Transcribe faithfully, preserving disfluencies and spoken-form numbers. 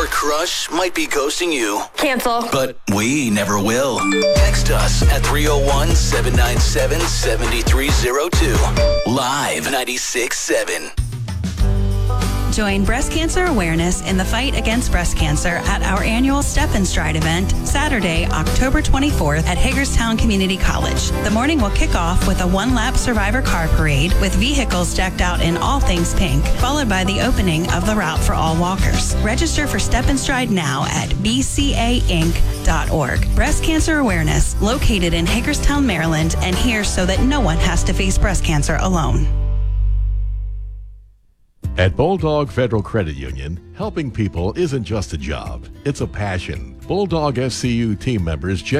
Your crush might be ghosting you. Cancel. But we never will. Text us at three oh one, seven nine seven, seven three oh two. Live ninety-six seven. Join breast cancer awareness in the fight against breast cancer at our annual Step and Stride event, Saturday, October twenty-fourth at Hagerstown Community College. The morning will kick off with a one-lap survivor car parade with vehicles decked out in all things pink, followed by the opening of the route for all walkers. Register for Step and Stride now at b c a inc dot org. Breast cancer awareness, located in Hagerstown, Maryland, and here so that no one has to face breast cancer alone. At Bulldog Federal Credit Union, helping people isn't just a job, it's a passion. Bulldog F C U team members